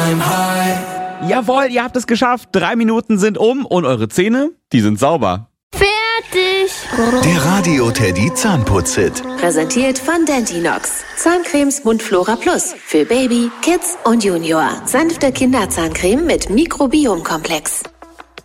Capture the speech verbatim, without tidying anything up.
I'm high. Jawohl, ihr habt es geschafft. Drei Minuten sind um und eure Zähne, die sind sauber. Fertig. Der Radio Teddy Zahnputz-Hit. Präsentiert von Dentinox. Zahncremes Mundflora Plus. Für Baby, Kids und Junior. Sanfte Kinderzahncreme mit Mikrobiomkomplex.